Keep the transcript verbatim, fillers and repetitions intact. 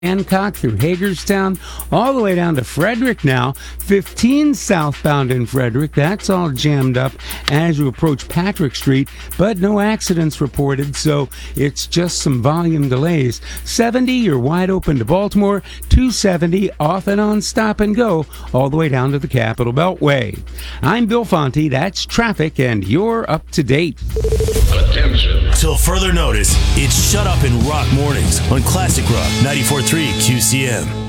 Hancock through Hagerstown, all the way down to Frederick now. fifteen southbound in Frederick. That's all jammed up as you approach Patrick Street, but no accidents reported, so it's just some volume delays. seventy, you're wide open to Baltimore. two seventy, off and on stop and go, all the way down to the Capitol Beltway. I'm Bill Fonte. That's traffic, and you're up to date. Attention. Till further notice, it's Shut Up and Rock Mornings on Classic Rock ninety-four point three Q C M.